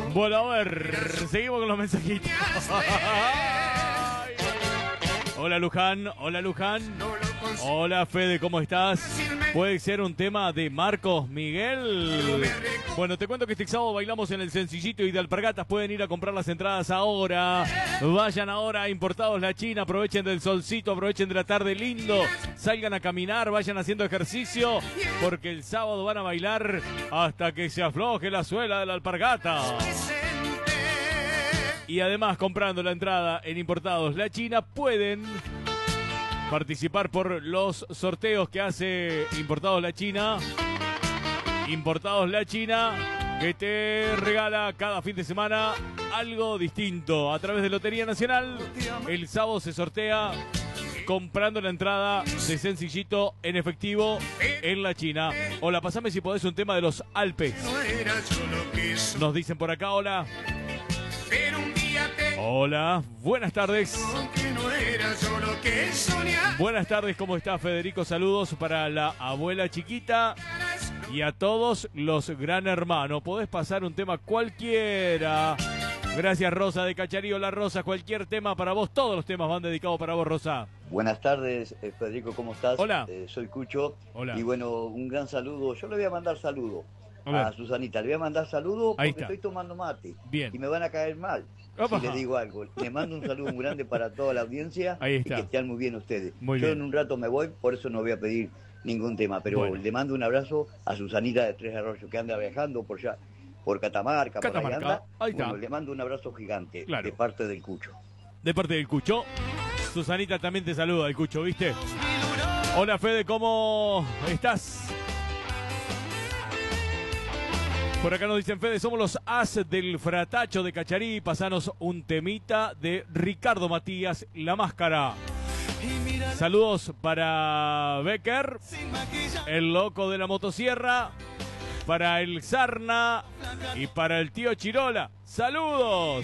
Bueno, a ver, seguimos con los mensajitos. Hola Luján, hola Luján. Hola Fede, ¿cómo estás? ¿Puede ser un tema de Marcos Miguel? Bueno, te cuento que este sábado bailamos en el Sencillito y de Alpargatas. Pueden ir a comprar las entradas ahora. Vayan ahora a Importados La China. Aprovechen del solcito, aprovechen de la tarde lindo. Salgan a caminar, vayan haciendo ejercicio. Porque el sábado van a bailar hasta que se afloje la suela de la alpargata. Y además, comprando la entrada en Importados La China, pueden participar por los sorteos que hace Importados La China. Importados La China, que te regala cada fin de semana algo distinto. A través de Lotería Nacional, el sábado se sortea comprando la entrada de Sencillito en efectivo en La China. Hola, pasame si podés un tema de los Alpes. Nos dicen por acá, hola. Hola, buenas tardes. Buenas tardes, ¿cómo está Federico? Saludos para la abuela chiquita y a todos los gran hermanos. Podés pasar un tema cualquiera. Gracias, Rosa de Cacharí. Hola, Rosa, cualquier tema para vos. Todos los temas van dedicados para vos, Rosa. Buenas tardes, Federico, ¿cómo estás? Hola. Soy Cucho. Hola. Y bueno, un gran saludo. Yo le voy a mandar saludo a Susanita. Le voy a mandar saludo porque estoy tomando mate. Bien. Y me van a caer mal. Opa. Si les digo algo. Le mando un saludo muy grande para toda la audiencia. Ahí está. Y que estén muy bien ustedes. Muy Yo bien. en un rato me voy, por eso no voy a pedir ningún tema. Pero bueno, le mando un abrazo a Susanita de Tres Arroyos, que anda viajando por allá, por Catamarca. Por ahí anda. Ahí está. Bueno, le mando un abrazo gigante, claro, de parte del Cucho. De parte del Cucho. Susanita también te saluda, el Cucho, ¿viste? Hola Fede, ¿cómo estás? Por acá nos dicen, Fede, somos los as del fratacho de Cacharí. Pasanos un temita de Ricardo Matías, La Máscara. Saludos para Becker, el loco de la motosierra, para el Sarna y para el tío Chirola. ¡Saludos!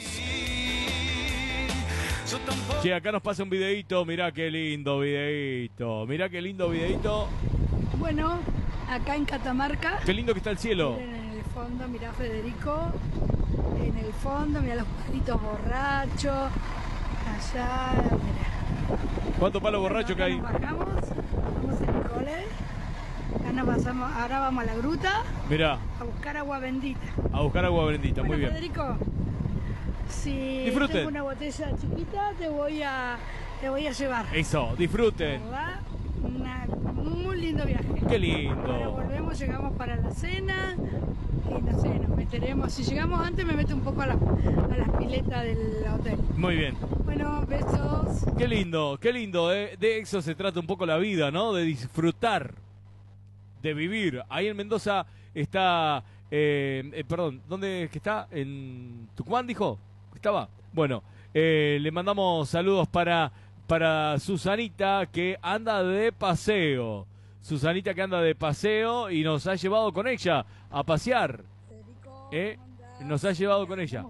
Che, acá nos pasa un videíto. Mirá qué lindo videíto. Mirá qué lindo videíto. Bueno, acá en Catamarca. Qué lindo que está el cielo. Miren en el fondo, mirá Federico. En el fondo, mirá los palitos borrachos. Allá, mirá. ¿Cuántos palos borrachos que hay? Nos bajamos, vamos en el cole. Acá nos pasamos, ahora vamos a la gruta. Mirá. A buscar agua bendita. A buscar agua bendita, Bueno, muy bien. Federico, si disfruten. tengo una botella chiquita, te voy a llevar. Eso, disfruten. ¿Verdad? Un muy lindo viaje. Qué lindo. Ahora volvemos, llegamos para la cena y no sé, nos meteremos. Si llegamos antes, me meto un poco a las piletas del hotel. Muy bien. Bueno, besos. Qué lindo, qué lindo. De eso se trata un poco la vida, ¿no? De disfrutar, de vivir. Ahí en Mendoza está, perdón, ¿dónde es que está? ¿En Tucumán, dijo? ¿Estaba? Bueno, le mandamos saludos para Susanita, que anda de paseo. Susanita que anda de paseo y nos ha llevado con ella a pasear. Nos ha llevado con ella.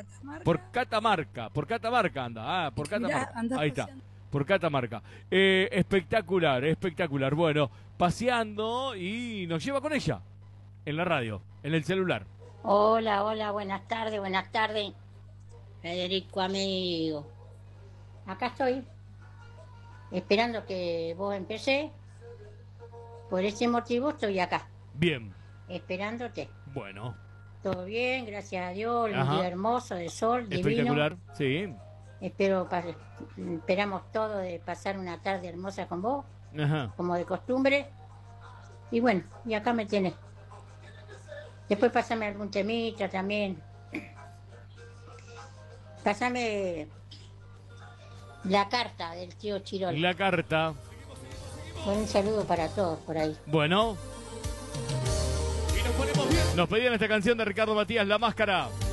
Por Catamarca anda. Por Catamarca. Mirá, ahí está. Por Catamarca. Espectacular, espectacular. Bueno, paseando y nos lleva con ella. En la radio, en el celular. Hola, buenas tardes. Federico, amigo. Acá estoy, esperando que vos empecés. Por ese motivo estoy acá. Bien. Esperándote. Bueno. Todo bien, gracias a Dios. Un día hermoso, de sol, espectacular, divino. Sí. Esperamos todo de pasar una tarde hermosa con vos. Ajá. Como de costumbre. Y bueno, y acá me tenés. Después pásame algún temita también. Pásame la carta del tío Chirola. La carta. Bueno, un saludo para todos por ahí. Bueno. Y nos ponemos bien. Nos pedían esta canción de Ricardo Matías, La Máscara.